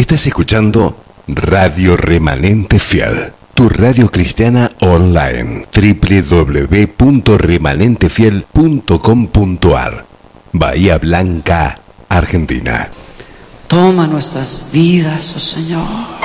Estás escuchando Radio Remanente Fiel, tu radio cristiana online, www.remanentefiel.com.ar, Bahía Blanca, Argentina. Toma nuestras vidas, oh Señor.